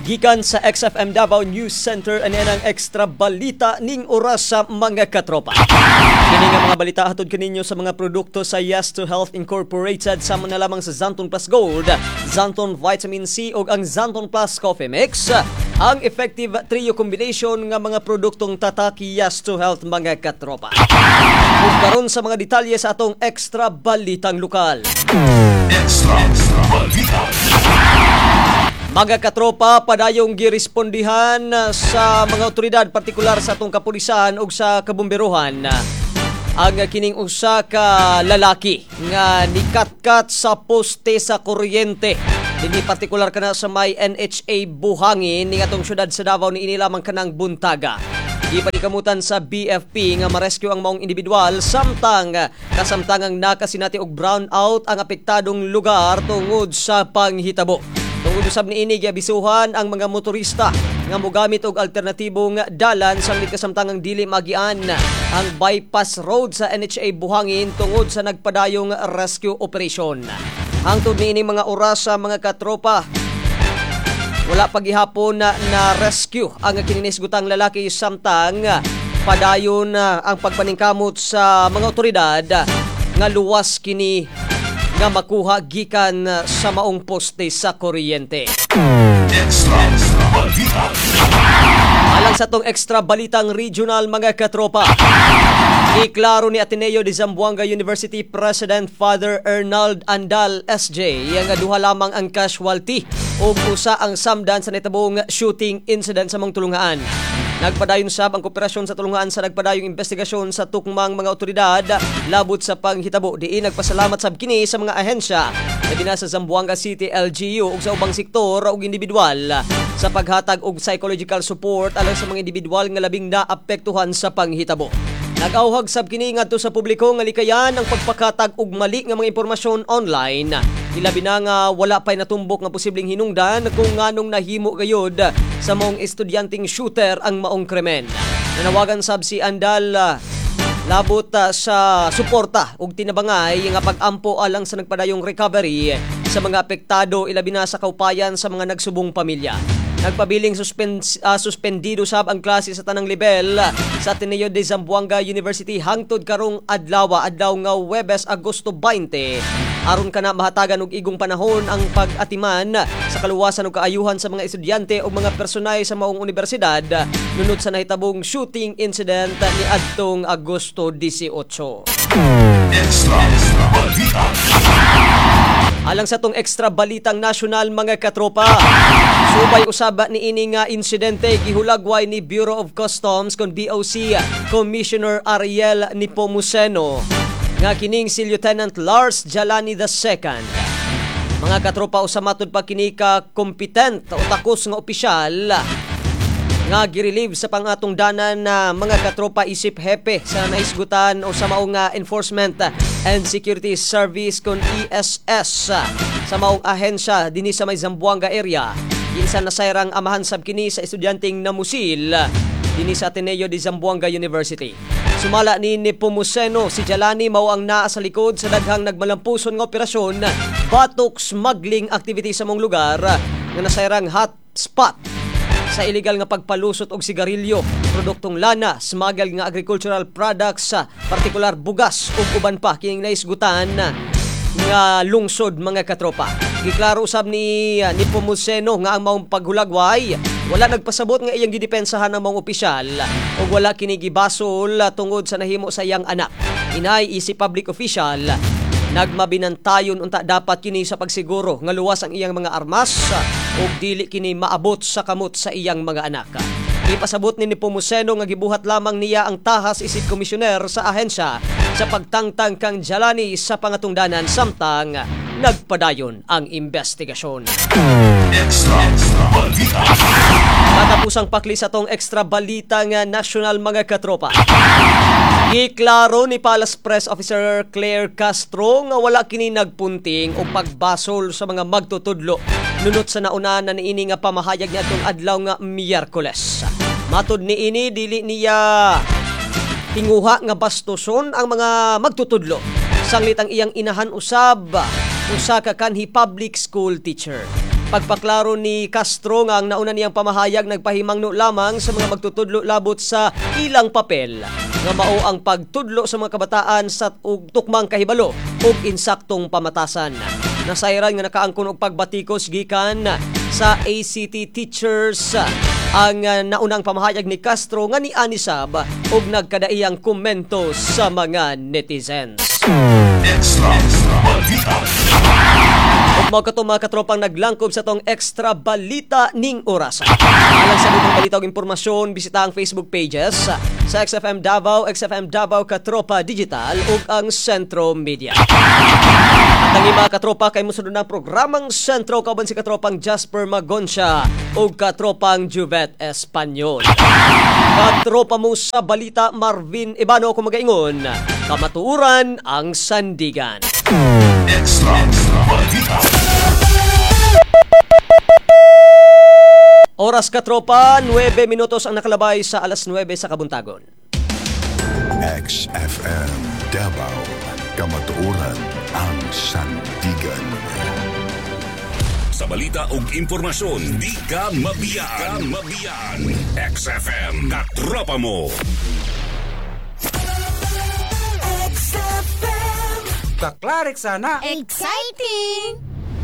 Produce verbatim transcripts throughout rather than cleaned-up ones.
Gikan sa X F M Davao News Center ani ang extra balita ning oras sa mga katropa. Kini nga mga balita hatod kaninyo sa mga produkto sa Yes to Health Incorporated sama na lamang sa Zanton Plus Gold, Zanton Vitamin C ug ang Zanton Plus Coffee Mix. Ang effective trio combination nga mga produktong tataki Yes to Health mga katropa. Ug karon sa mga detalye sa atong extra balitang lokal. Extra, extra balita. Mga katropa, padayong girespondihan sa mga otoridad, partikular sa atong kapulisan ug sa kabomberohan, ang kining usa ka lalaki nga nikatkat sa poste sa kuryente. Dini partikular kana sa may N H A Buhangin ning atong syudad sa Davao ni ini lamang kanang buntaga. Ipanikamutan sa B F P nga ma-rescue ang maong individual samtang kasamtangang nakasinati og brownout ang apektadong lugar tungod sa panghitabo. Tungod usab ni ini giabisuhan ang mga motorista nga mogamit og alternatibong dalan sanglit kasamtangang dili magian ang bypass road sa N H A Buhangin tungod sa nagpadayong rescue operation. Hangtod ni ini mga oras sa mga katropa, wala pagihapon na, na rescue ang kininisgutang lalaki samtang padayon ang pagpaningkamot sa mga otoridad nga luwas kini nga makuha gikan sa maong poste sa kuryente. Extra, extra balita. Alang sa tong extra balitang regional mga katropa, iklaro ni Ateneo de Zamboanga University President Father Ernald Andal S J nga duha lamang ang casualty o usa ang samdan sa nitabong shooting incident sa mong tulungaan. Nagpadayon sab ang kooperasyon sa tulungan sa nagpadayong investigasyon sa tukmang mga otoridad labot sa panghitabo. Diin nagpasalamat sab kini sa mga ahensya labi na sa Zamboanga City L G U ug sa ubang sektor ug individual sa paghatag og psychological support alang sa mga individual nga labing naapektuhan sa panghitabo. Nag-auhag sab kini ngadto sa publiko nga likayan ang pagpakatag og mali nga mga impormasyon online. Ilabi na nga wala pay natumbok nga posibleng hinungdan kung nganong nahimo gayud sa maong estudyanteng shooter ang maong krimen. Nanawagan sab si Andal labot sa suporta ug tinabangay nga pag-ampo alang sa nagpadayong recovery sa mga apektado ilabi na sa kaupayan sa mga nagsubong pamilya. Nagpabiling suspend, uh, suspendido sab ang klase sa tanang level sa Ateneo de Zamboanga University hangtod karong adlaw adlaw nga Huwebes Agosto twenty aron kana mahatagan og igong panahon ang pag-atiman sa kaluwasan ug kaayuhan sa mga estudyante o mga personay sa maong universidad nunod sa nahitabong shooting incident ni adtong Agosto eighteen. Extra, extra balita. Alang sa tong extra balitang nasyonal mga katropa, subay usab ni ini nga insidente gihulagway ni Bureau of Customs kon B O C Commissioner Ariel Nepomuceno nga kining si Lieutenant Lars Jalani the second. Mga katropa usamatud pa kini ka competent o takos nga opisyal nga girelieve sa pangatong danan na mga katropa isip hepe sa naisgutan o sa maong uh, Enforcement and Security Service kon E S S sa maong ahensya dinhi sa may Zamboanga area. Kinsa nasayrang amahan sab kini sa estudyanteng namusil dinhi sa Ateneo de Zamboanga University. Sumala ni Nepomuceno, si Jalani mao ang naa sa likod sa daghang nagmalampuson nga operasyon batok smuggling activity sa mong lugar nga nasayrang hot spot sa illegal nga pagpalusot og sigarilyo, produktong lana, smuggled nga agricultural products, partikular bugas ug uban pa kining naisgutan nga lungsod mga katropa. Giklaro usab ni uh, Nepomuceno nga ang maong paghulagway wala nagpasabot nga iyang gidepensahan ng mga opisyal ug wala kini gibasol tungod sa nahimo sa iyang anak. Inay isi public official nagmabinantayon unta dapat kini sa pagsiguro nga luwas ang iyang mga armas ug dili kini maabot sa kamot sa iyang mga anak. Ipasabot ni Nepomuceno nga gibuhat lamang niya ang tahas isip komisyoner sa ahensya sa pagtangtang kang Jalani sa pangatungdanan samtang nagpadayon ang investigasyon. Extra, extra balita. Matapusang pakli sa tong extra balita nga national mga katropa. Giklaro ni Palace Press Officer Claire Castro nga wala kini nagpunting o pagbasol sa mga magtutudlo nunot sa nauna na niini nga pamahayag niya itong adlaw nga Miyerkules. Matod ni ini dili niya tinguha nga bastuson ang mga magtutudlo. Sanglit ang iyang inahan usab usa ka kanhi public school teacher. Pagpaklaro ni Castro nga ang nauna niyang pamahayag nagpahimangno lamang sa mga magtutudlo labot sa ilang papel nga mao ang pagtudlo sa mga kabataan sa ug tukmang kahibalo ug insaktong pamatasan. Nasayran nga nakaangkon og pagbatikos gikan sa A C T teachers ang uh, naunang pamahayag ni Castro nga ni Anisab ug nagkadaiyang komento sa mga netizens. Extra Balita. Ug mga katong mga katropang naglangkob sa tong extra balita ning oras. Alang sa itong balita ug impormasyon, bisita ang Facebook pages sa X F M Davao, X F M Davao Katropa Digital ug ang Sentro Media. At ang mga katropa kay musunod ng programang Sentro kauban si katropang Jasper Magoncia ug katropang Juvet Espanyol. Katropa mo sa balita Marvin Ibano kung magaingon, kamatuuran ang sandigan. Extra Balita. Oras katropa, nuwebe minutos ang nakalabay sa alas nuwebe sa Kabuntagon. X F M Davao, kamatuoran ang sandigan. Sa balita ug impormasyon, di ka mabiyan. mabiyan. X F M, katropa mo. X F M. Kaklarik sana. Exciting!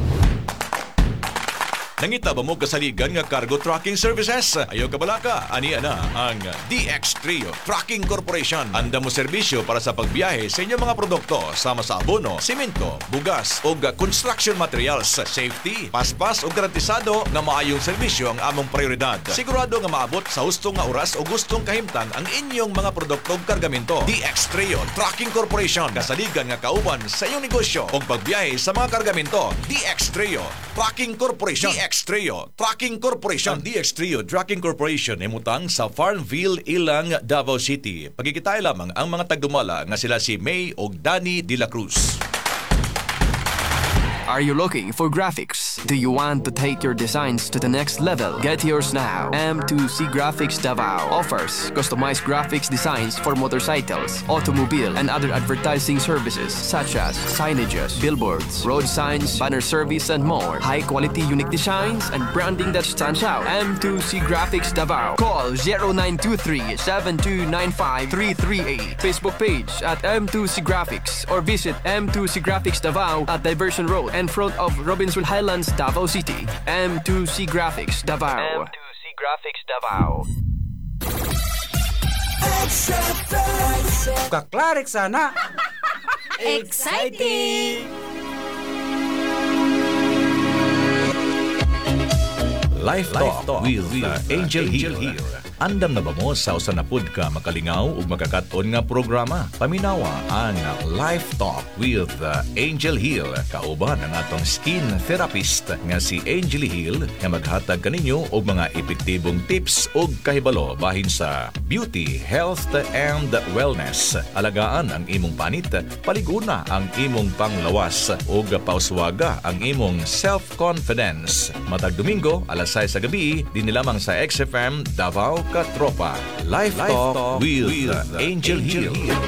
Nangita ba mo kasaligan nga cargo trucking services? Ayaw kabalaka, ani ana ang D X Trio Trucking Corporation. Anda mo serbisyo para sa pagbiyahe sa inyong mga produkto sama sa abono, simento, bugas o construction materials. Safety, paspas o garantisado nga maayong serbisyo ang among prioridad. Sigurado nga maabot sa hustong nga oras o gustong kahimtang ang inyong mga produkto o kargamento. D X Trio Trucking Corporation, kasaligan nga kauban sa iyong negosyo o pagbiyahe sa mga kargamento. D X Trio Trucking Corporation. D X Trio Trucking Corporation. Ang D X Trio Trucking Corporation ay mutang sa Farmville, Ilang, Davao City. Pagkikitay lamang ang mga tagdumala nga sila si May o Danny De La Cruz. Are you looking for graphics? Do you want to take your designs to the next level? Get yours now. M two C Graphics Davao offers customized graphics designs for motorcycles, automobile, and other advertising services such as signages, billboards, road signs, banner service, and more. High-quality unique designs and branding that stands out. M two C Graphics Davao. Call zero nine two three, seven two nine five, three three eight. Facebook page at M two C Graphics or visit M two C Graphics Davao at Diversion Road in front of Robinsonville Highlands, Davao City. M two C Graphics Davao. M two C Graphics Davao. X F M. Kaklarik sana. Exciting! Life Talk with uh, Angel Hill. Andam na ba mo sa usanapod ka makalingaw ug makakaton nga programa? Paminawa ang Life Talk with uh, Angel Hill. Kauban ang atong skin therapist nga si Angel Hill nga maghatag kaninyo og mga epektibong tips ug kahibalo bahin sa beauty, health and wellness. Alagaan ang imong panit, paliguna ang imong panglawas ug pauswaga ang imong self-confidence. Matag Domingo, alas sais sa gabi, din lamang sa X F M Davao Katropa. Life, Life Talk, Talk with, with Angel, Angel Hill. Hill.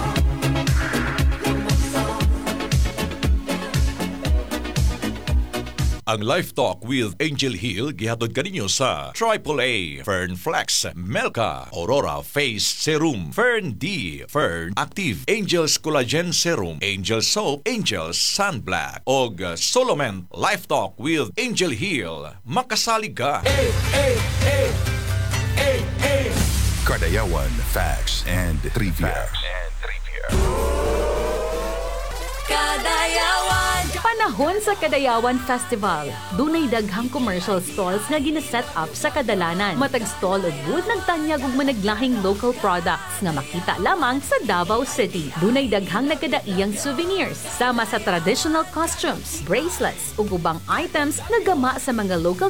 Ang Life Talk with Angel Hill gihatod kaninyo sa Triple A, Fern Flex, Melka, Aurora Face Serum, Fern D, Fern Active, Angel's Collagen Serum, Angel Soap, Angel's Sunblock, og Solomon. Life Talk with Angel Hill. Makasalig ka! Hey, hey, hey. Hey, hey. Kadayawan Facts and Trivia. Facts and Trivia. Kadayawan! Panahon sa Kadayawan Festival. Dunay daghang commercial stalls nga gina-set up sa kadalanan. Matag stall ug wood nagtanyag og managlahing local products nga makita lamang sa Davao City. Dunay daghang nagkadaiyang souvenirs sama sa traditional costumes, bracelets ug ubang items nga gama sa mga local